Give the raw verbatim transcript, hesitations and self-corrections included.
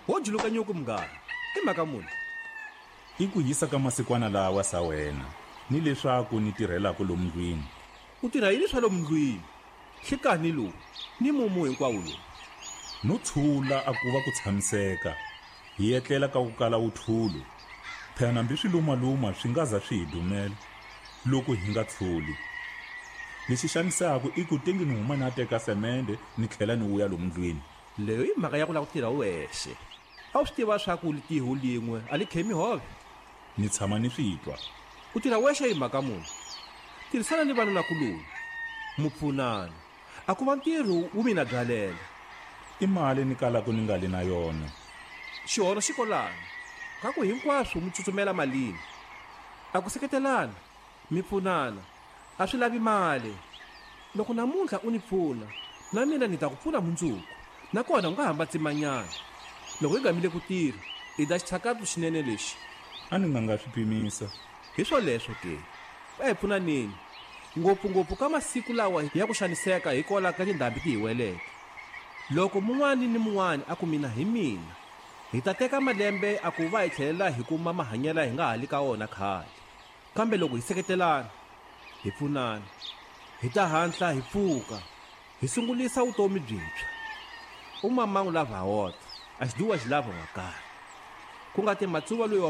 Wo juluka nyuku mngani. I mhaka muni? I ku hisa ka masikwana lawa sa wena ni leswaku ni tirhela ku lomu ndlwini. U tirha yini swa lomu ndlwini? Hlikani lowu ni mumu hinkwawo lowu. No tshula a ku va ku tshamiseka hi etlela ka ku kala uthulo. Phela hambi swilumaluma swi nga za swi hi dumela loko hi nga tshuli. Lexi xanisaka i ku tengi ni huma na teka semende ni tlhela ni wuya lomu ndlwini. Leyo i mhaka ya ku lava ku tirha wexe. A wu swi tiva swa ku litiho lin'we a li khemi hove. Ni tshama ni swi twa. U tirha wexe hi mhaka muni? Tirhisana ni vanhu nakuloni. Mupfunana. A ku va ntirho wu mina galela. I mali ni kalaka ni nga li na yona. Xiholo xikolani. Ka ku hinkwaswo mu tsutsumela malini. A ku seketelana. Mi pfunana. A swi lavi mali. Loko namuntlha u ni pfuna, na mina ni ta ku pfuna mundzuku. Nakona u nga hamba tsimanyana. Loko hi gamile ku tirha, i ta xichakatu xinene lexi. A ni nga nga swi pimisa. Hi swoleswo ke. Va hi pfunaneni. Ngopfungopfu ka masiku lawa ya ku xaniseka hi kola ka tindhambi ti hi weleke. Loko mun'wani ni mun'wani a ku mina hi mina, hi ta teka malembe a ku va hi tlhelela hi kuma mahanyela hi nga hali ka wona khale. Kambe loko hi seketelana, hi pfunana, hi ta hantla hi pfuka, hi sungulisa vutomi byintshwa. Umamangu lava hota, a xi duwa xi lava wa kala. Ku nga ti matsuva loyi